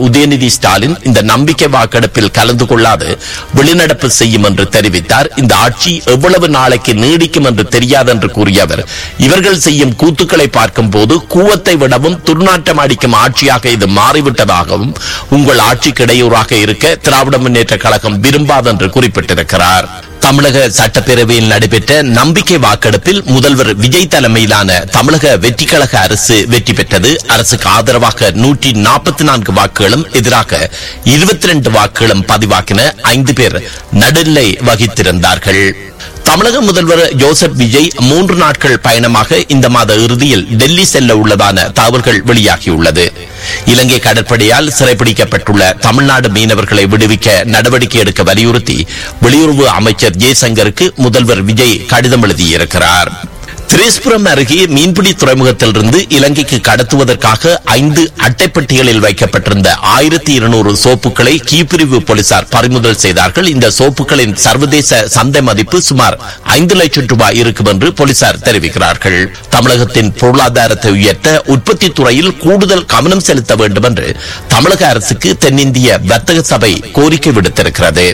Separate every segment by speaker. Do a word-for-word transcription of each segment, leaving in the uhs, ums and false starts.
Speaker 1: உதயநிதி ஸ்டாலின் இந்த நம்பிக்கை வாக்கெடுப்பில் கலந்து கொள்ளாது வெளிநடப்பு செய்யும் என்று தெரிவித்தார். இந்த ஆட்சி எவ்வளவு நாளைக்கு நீடிக்கும் என்று தெரியாது என்று கூறிய அவர், இவர்கள் செய்யும் கூத்துக்களை பார்க்கும் போது கூவத்தை விடவும் துர்நாற்றம் அடிக்கும் ஆட்சியாக இது மாறிவிட்டதாகவும் உங்கள் ஆட்சிக்கு இடையூறாக இருக்க திராவிட முன்னேற்ற கழகம் விரும்பாது என்று குறிப்பிட்டிருக்கிறார். தமிழக சட்டப்பேரவையில் நடைபெற்ற நம்பிக்கை வாக்கெடுப்பில் முதல்வர் விஜய் தலைமையிலான தமிழக வெற்றி கழக அரசு வெற்றி பெற்றது. அரசுக்கு ஆதரவாக நூற்றி நாற்பத்தி நான்கு வாக்குகளும் எதிராக இருபத்தி இரண்டு வாக்குகளும் பதிவாக்கின. ஐந்து பேர் நடுநிலை வகித்திருந்தார்கள். தமிழக முதல்வர் ஜோசப் விஜய் மூன்று நாட்கள் பயணமாக இந்த மாத இறுதியில் டெல்லி செல்ல உள்ளதான தகவல்கள் வெளியாகியுள்ளது. இலங்கை கடற்படையால் சிறைப்பிடிக்கப்பட்டுள்ள தமிழ்நாடு மீனவர்களை விடுவிக்க நடவடிக்கை எடுக்க வலியுறுத்தி வெளியுறவு அமைச்சர் ஜெய்சங்கருக்கு முதல்வர் விஜய் கடிதம் எழுதியிருக்கிறார். திரேஸ்புரம் அருகே மீன்பிடி துறைமுகத்திலிருந்து இலங்கைக்கு கடத்துவதற்காக ஐந்து அட்டைப்பட்டிகளில் வைக்கப்பட்டிருந்த ஆயிரத்தி இருநூறு சோப்புகளை கீப்பிரிவு போலீசார் பறிமுதல் செய்தார்கள். இந்த சோப்புகளின் சர்வதேச சந்தை மதிப்பு சுமார் ஐந்து லட்சம் ரூபாய் இருக்கும் என்று போலீசார் தெரிவிக்கிறார்கள். தமிழகத்தின் பொருளாதாரத்தை உயர்த்த உற்பத்தி துறையில் கூடுதல் கவனம் செலுத்த வேண்டும் என்று தமிழக அரசுக்கு தென்னிந்திய வர்த்தக சபை கோரிக்கை விடுத்திருக்கிறது.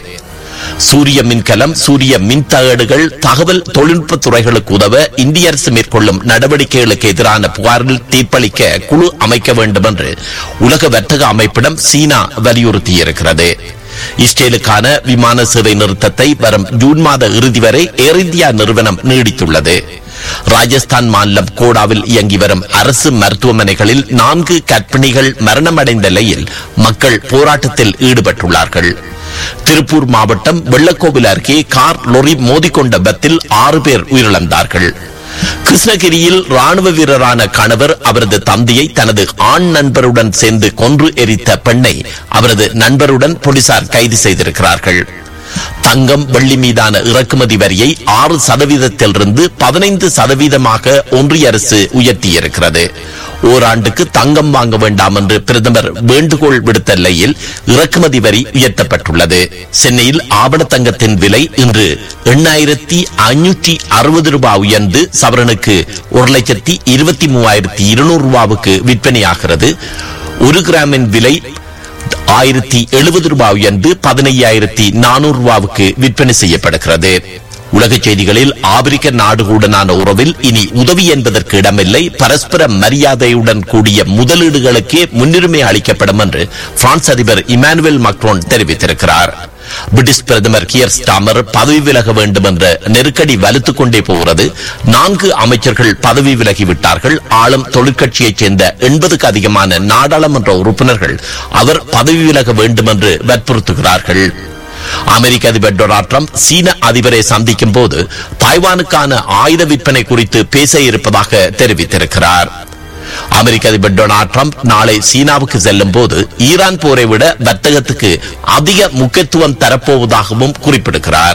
Speaker 1: சூரிய மின்கலம், சூரிய மின்தகடுகள், தகவல் தொழில்நுட்ப துறைகளுக்கு உதவ இந்திய அரசு மேற்கொள்ளும் நடவடிக்கைகளுக்கு எதிரான புகாரில் தீர்ப்பளிக்க குழு அமைக்க வேண்டும் என்று உலக வர்த்தக அமைப்பிடம் சீனா வலியுறுத்தியிருக்கிறது. இஸ்ரேலுக்கான விமான சேவை நிறுத்தத்தை வரும் ஜூன் மாத இறுதி வரை ஏர் இந்தியா நிறுவனம் நீடித்துள்ளது. ராஜஸ்தான் மாநிலம் கோடாவில் இயங்கி வரும் அரசு மருத்துவமனைகளில் நான்கு கர்ப்பிணிகள் மரணமடைந்த நிலையில் மக்கள் போராட்டத்தில் ஈடுபட்டுள்ளார்கள். திருப்பூர் மாவட்டம் வெள்ளக்கோவில் அருகே கார் லொரி மோதிக்கொண்ட விபத்தில் ஆறு பேர் உயிரிழந்தார்கள். கிருஷ்ணகிரியில் ராணுவ வீரரான கணவர் அவரது தந்தையை தனது ஆண் நண்பருடன் சேர்ந்து கொன்று எரித்த பெண்ணை அவரது நண்பருடன் போலீசார் கைது செய்திருக்கிறார்கள். தங்கம் வெள்ளி மீதான இறக்குமதி வரியை ஆறு சதவீதத்திலிருந்து பதினைந்து சதவீதமாக ஒன்றிய அரசு உயர்த்தியிருக்கிறது. ஓராண்டுக்கு தங்கம் வாங்க வேண்டாம் என்று பிரதமர் வேண்டுகோள் விடுத்த நிலையில் இறக்குமதி வரி உயர்த்தப்பட்டுள்ளது. சென்னையில் ஆபண தங்கத்தின் விலை இன்று எண்ணாயிரத்தி ஐநூற்றி அறுபது ரூபாய் உயர்ந்து சவரனுக்கு ஒரு லட்சத்தி இருபத்தி மூவாயிரத்தி இருநூறு ரூபாவுக்கு விற்பனையாகிறது. ஒரு கிராமின் விலை ஆயிரத்தி எழுபது ரூபாய் உயர்ந்து பதினையாயிரத்தி நானூறு ரூபாவுக்கு விற்பனை செய்யப்படுகிறது. உலக செய்திகளில் ஆப்பிரிக்க நாடுகளுடனான உறவில் இனி உதவி என்பதற்கு இடமில்லை, பரஸ்பர மரியாதையுடன் கூடிய முதலீடுகளுக்கே முன்னுரிமை அளிக்கப்படும் என்று பிரான்ஸ் அதிபர் இமானுவேல் மக்ரோன் தெரிவித்திருக்கிறார். பிரிட்டிஷ் பிரதமர் கியர் ஸ்டாமர் பதவி விலக வேண்டும் என்ற நெருக்கடி வலுத்துக் கொண்டே போகிறது. நான்கு அமைச்சர்கள் பதவி விலகிவிட்டார்கள். ஆளும் தொழிற்கட்சியைச் சேர்ந்த எண்பதுக்கு அதிகமான நாடாளுமன்ற உறுப்பினர்கள் அவர் பதவி விலக வேண்டும் என்று வற்புறுத்துகிறார்கள். அமெரிக்க அதிபர் டொனால்ட் ட்ரம்ப் சீன அதிபரை சந்திக்கும் போது தாய்வானுக்கான ஆயுத விற்பனை குறித்து பேச இருப்பதாக தெரிவித்திருக்கிறார். அமெரிக்க அதிபர் டொனால்ட் ட்ரம்ப் நாளை சீனாவுக்கு செல்லும் போது ஈரான் போரை விட வர்த்தகத்துக்கு அதிக முக்கியத்துவம் தரப்போவதாகவும் குறிப்பிடுகிறார்.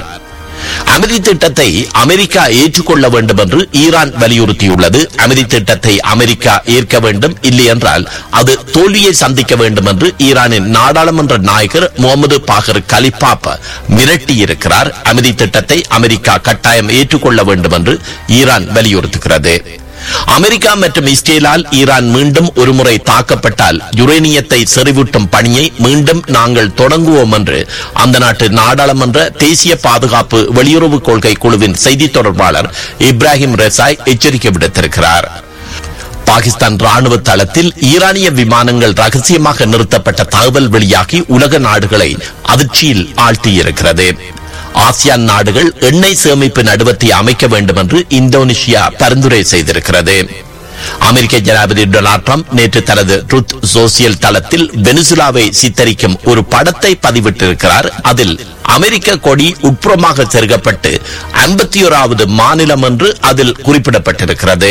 Speaker 1: அமெரி திட்டத்தை அமெரிக்கா ஏற்றுக்கொள்ள வேண்டும் என்று ஈரான் வலியுறுத்தியுள்ளது. அமெரி திட்டத்தை அமெரிக்கா ஏற்க வேண்டும், இல்லை என்றால் அது தோல்வியை சந்திக்க வேண்டும் என்று ஈரானின் நாடாளுமன்ற நாயகர் முகமது பாகர் கலிபாப் மிரட்டியிருக்கிறார். அமெரி திட்டத்தை அமெரிக்கா கட்டாயம் ஏற்றுக்கொள்ள வேண்டும் என்று ஈரான் வலியுறுத்துகிறது. அமெரிக்கா மற்றும் இஸ்ரேலால் ஈரான் மீண்டும் ஒருமுறை தாக்கப்பட்டால் யுரேனியத்தை செறிவூட்டும் பணியை மீண்டும் நாங்கள் தொடங்குவோம் என்று அந்த நாட்டு நாடாளுமன்ற தேசிய பாதுகாப்பு வெளியுறவு கொள்கை குழுவின் செய்தி தொடர்பாளர் இப்ராஹிம் ரெசாய் எச்சரிக்கை விடுத்திருக்கிறார். பாகிஸ்தான் ராணுவ தளத்தில் ஈரானிய விமானங்கள் ரகசியமாக நிறுத்தப்பட்ட தகவல் வெளியாகி உலக நாடுகளை அதிர்ச்சியில் ஆழ்த்தியிருக்கிறது. ஆசியான் நாடுகள் எண்ணெய் சேமிப்பு நடுவத்தை அமைக்க வேண்டும் என்று இந்தோனேஷியா பரிந்துரை செய்திருக்கிறது. அமெரிக்க ஜனாதிபதி டொனால்ட் ட்ரம்ப் நேற்று தனது ட்ரூத் சோசியல் தளத்தில் வெனிசுலாவை சித்தரிக்கும் ஒரு படத்தை பதிவிட்டிருக்கிறார். அதில் அமெரிக்க கொடி உட்புறமாக செருகப்பட்டு ஐம்பத்தி ஓராவது மாநிலம் என்று அதில் குறிப்பிடப்பட்டிருக்கிறது.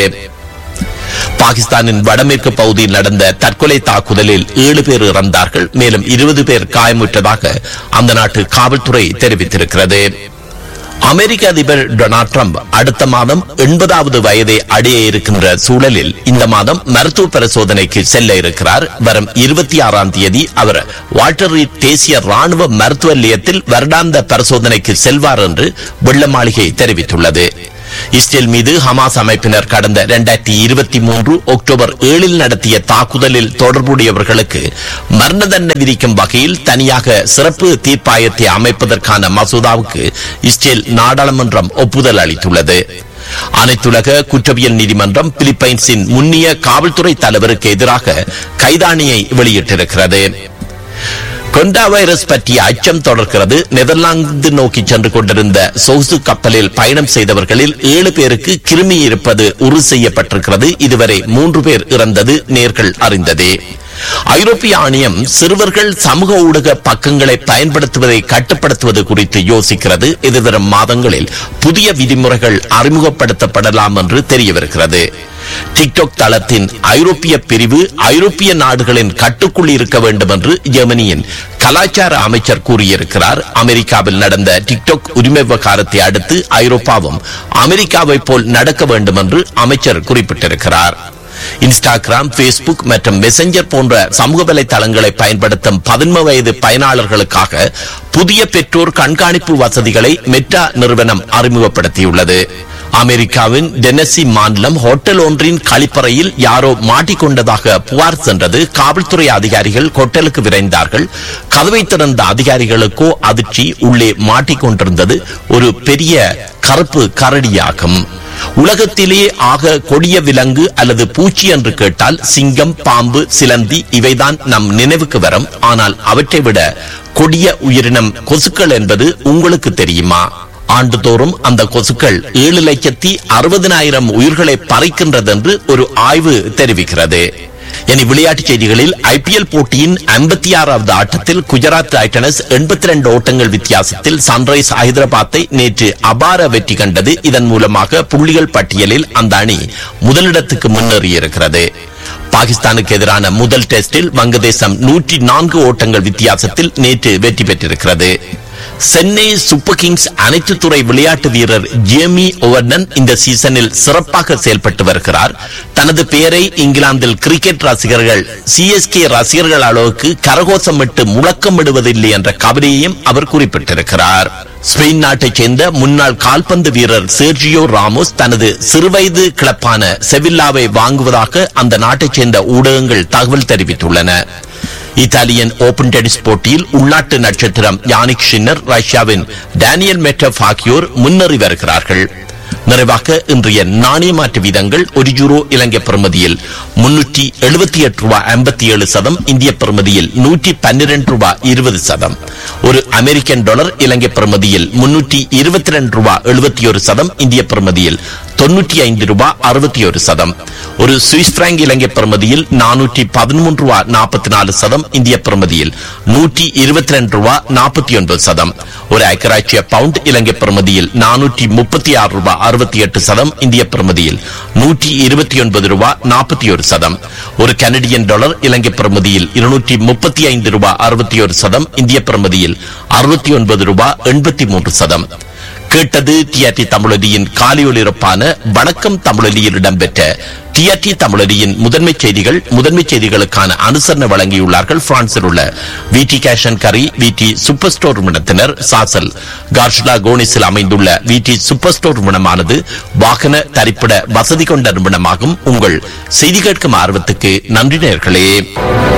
Speaker 1: பாகிஸ்தானின் வடமேற்கு பகுதியில் நடந்த தற்கொலை தாக்குதலில் ஏழு பேர் இறந்தார்கள், மேலும் இருபது பேர் காயமுற்றதாக அந்த நாட்டு காவல்துறை தெரிவித்திருக்கிறது. அமெரிக்க அதிபர் டொனால்ட் ட்ரம்ப் அடுத்த மாதம் எண்பதாவது வயதை அடைய இருக்கின்ற சூழலில் இந்த மாதம் மருத்துவ பரிசோதனைக்கு செல்ல இருக்கிறார். வரும் இருபத்தி ஆறாம் தேதி அவர் வால்டர் ரீட் தேசிய ராணுவ மருத்துவ நிலையத்தில் வருடாந்த பரிசோதனைக்கு செல்வார் என்று வெள்ள மாளிகை தெரிவித்துள்ளது. இஸ்ரேல் மீது ஹமாஸ் அமைப்பினர் கடந்த இரண்டாயிரத்தி இருபத்தி மூன்று அக்டோபர் ஏழில் நடத்திய தாக்குதலில் தொடர்புடையவர்களுக்கு மரண தண்டனை விதிக்கும் வகையில் தனியாக சிறப்பு தீர்ப்பாயத்தை அமைப்பதற்கான மசோதாவுக்கு இஸ்ரேல் நாடாளுமன்றம் ஒப்புதல் அளித்துள்ளது. அனைத்துலக குற்றவியல் நீதிமன்றம் பிலிப்பைன்ஸின் முன்னிய காவல்துறை தலைவருக்கு எதிராக கைதாணியை வெளியிட்டிருக்கிறது. கொண்டா வைரஸ் பற்றிய அச்சம் தொடர்கிறது. நெதர்லாந்து நோக்கி சென்று கொண்டிருந்த சொகுசு கப்பலில் பயணம் செய்தவர்களில் ஏழு பேருக்கு கிருமி இருப்பது உறுதி செய்யப்பட்டிருக்கிறது. இதுவரை மூன்று பேர் இறந்தது நேர்கள் அறிந்ததே. ஐரோப்பிய ஆணையம் சிறுவர்கள் சமூக ஊடக பக்கங்களை பயன்படுத்துவதை கட்டுப்படுத்துவது குறித்து யோசிக்கிறது. எதிர்வரும் மாதங்களில் புதிய விதிமுறைகள் அறிமுகப்படுத்தப்படலாம் என்று தெரிய வருகிறது. டிக்டாக் தளத்தின் ஐரோப்பிய பிரிவு ஐரோப்பிய நாடுகளின் கட்டுக்குள் இருக்க வேண்டும் என்று ஜெர்மனியின் கலாச்சார அமைச்சர் கூறியிருக்கிறார். அமெரிக்காவில் நடந்த டிக்டாக் உரிமை விவகாரத்தை அடுத்து ஐரோப்பாவும் அமெரிக்காவை போல் நடக்க வேண்டும் என்று அமைச்சர் குறிப்பிட்டிருக்கிறார். இன்ஸ்டாகிராம், பேஸ்புக் மற்றும் மெசஞ்சர் போன்ற சமூக வலைதளங்களை பயன்படுத்தும் பதின்ம வயது பயனாளர்களுக்காக புதிய பெற்றோர் கண்காணிப்பு வசதிகளை மெட்டா நிறுவனம் அறிமுகப்படுத்தியுள்ளது. அமெரிக்காவின் டென்னசி மாநிலம் ஹோட்டல் ஒன்றின் கழிப்பறையில் யாரோ மாட்டிக்கொண்டதாக புகார் சென்றது. காவல்துறை அதிகாரிகள் ஹோட்டலுக்கு விரைந்தார்கள். கதவை திறந்த அதிகாரிகளுக்கோ அதிர்ச்சி. உள்ளே மாட்டிக்கொண்டிருந்தது ஒரு பெரிய கருப்பு கரடியாகும். உலகத்திலே ஆக கொடிய விலங்கு அல்லது பூச்சி என்று கேட்டால் சிங்கம், பாம்பு, சிலந்தி இவைதான் நம் நினைவுக்கு வரும். ஆனால் அவற்றை விட கொடிய உயிரினம் கொசுக்கள் என்பது உங்களுக்கு தெரியுமா? ஆண்டுதோறும் அந்த கொசுக்கள் ஏழு லட்சத்தி அறுபதினாயிரம் உயிர்களை பறிக்கின்றது என்று ஒரு ஆய்வு தெரிவிக்கிறது. இனி விளையாட்டுச் செய்திகளில் ஐபிஎல் போட்டியின் ஐம்பத்தி ஆறாவது ஆட்டத்தில் குஜராத் டைட்டன்ஸ் எண்பத்தி இரண்டு ஓட்டங்கள் வித்தியாசத்தில் சன்ரைஸ் ஹைதராபாத்தை நேற்று அபார வெற்றி கண்டது. இதன் மூலமாக புள்ளிகள் பட்டியலில் அந்த அணி முதலிடத்துக்கு முன்னேறியிருக்கிறது. பாகிஸ்தானுக்கு எதிரான முதல் டெஸ்டில் வங்கதேசம் நூற்றி நான்கு ஓட்டங்கள் வித்தியாசத்தில் நேற்று வெற்றி பெற்றிருக்கிறது. சென்னை சூப்பர் கிங்ஸ் அனைத்து துறை விளையாட்டு வீரர் ஜேமி ஓவர்டன் இந்த சீசனில் சிறப்பாக செயல்பட்டு வருகிறார். தனது பெயரை இங்கிலாந்தில் கிரிக்கெட் ரசிகர்கள் சிஎஸ்கே ரசிகர்கள் அளவுக்கு கரகோஷமிட்டு முழக்கமிடுவதில்லை என்ற கவலையையும் அவர் குறிப்பிட்டிருக்கிறார். ஸ்பெயின் நாட்டைச் சேர்ந்த முன்னாள் கால்பந்து வீரர் செர்ஜியோ ராமோஸ் தனது சிறுவயது கிளப்பான செவில்லாவை வாங்குவதாக அந்த நாட்டைச் சேர்ந்த ஊடகங்கள் தகவல் தெரிவித்துள்ளன. இத்தாலியன் ஓபன் டென்னிஸ் போட்டியில் உள்நாட்டு நட்சத்திரம் யானிக் ஷின்னர், ரஷ்யாவின் டேனியல் மெட்வெடேவ் ஆகியோர் முன்னேறி வருகிறார்கள். நிறைவாக இன்றைய நாணய மாற்று வீதங்கள்: ஒரு யூரோ இலங்கை பெறுமதியில் முன்னூற்றி எழுபத்தி எட்டு ரூபாய் ஐம்பத்தி ஏழு சதம், இந்திய பெறுமதியில் நூற்றி பன்னிரண்டு ரூபாய் இருபது சதம். ஒரு அமெரிக்கன் டாலர் இலங்கை பெறுமதியில் முன்னூற்றி இருபத்தி இரண்டு ரூபாய் எழுபத்தி ஒரு சதம், இந்திய பெறுமதியில் தொன்னூற்றி ஐந்து ரூபாய் அறுபத்தி ஒரு சதம். ஒரு சுவிஸ் பிராங்க் இலங்கை பெறுமதியில் நானூற்றி பதிமூன்று ரூபாய் நாற்பத்தி நாலு சதம், இந்திய பெறுமதியில் நூற்றி இருபத்தி இரண்டு ரூபாய் நாற்பத்தி ஒன்பது சதம். ஒரு ஐக்கிய பவுண்ட் இலங்கை பெறுமதியில் நானூற்றி முப்பத்தி ஆறு ரூபாய் அறுபத்தி எட்டு சதம், இந்திய பெறுமதியில் நூற்றி இருபத்தி ஒன்பது ரூபாய் நாற்பத்தி ஒரு சதம். ஒரு கனடியன் டாலர் இலங்கை பெறுமதியில் இருநூற்றி முப்பத்தி ஐந்து ரூபாய் அறுபத்தி ஒரு சதம், இந்திய பெறுமதியில் அறுபத்தி ஒன்பது ரூபாய் எண்பத்தி மூன்று சதம். கேட்டது டிஆர்டி தமிழொலியின் காலையொலிபரப்பான வணக்கம் தமிழொலியில் இடம்பெற்ற டிஆர்டி தமிழொலியின் முதன்மை செய்திகள். முதன்மை செய்திகளுக்கான அனுசரணை வழங்கியுள்ளார்கள் பிரான்சில் உள்ள விடி கேஷ் அண்ட் கரி, விடி சூப்பர் ஸ்டோர் நிறுவனத்தினர். சாசல் கார்ஷ்லா கோனிஸில் அமைந்துள்ள விடி சூப்பர் ஸ்டோர் நிறுவனமானது வாகன தரிப்பிட வசதி கொண்ட நிறுவனமாகும். உங்கள் செய்தி கேட்கும் ஆர்வத்துக்கு நன்றி நேயர்களே.